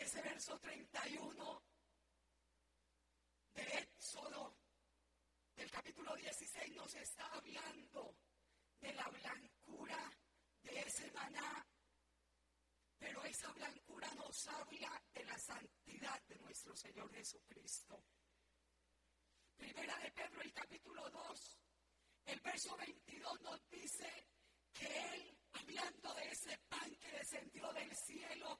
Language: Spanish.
ese verso 31 de Éxodo, del capítulo 16, nos está hablando de la blancura de ese maná, pero esa blancura nos habla de la santidad de nuestro Señor Jesucristo. Primera de Pedro, el capítulo 2, el verso 22 nos dice que Él, hablando de ese pan que descendió del cielo,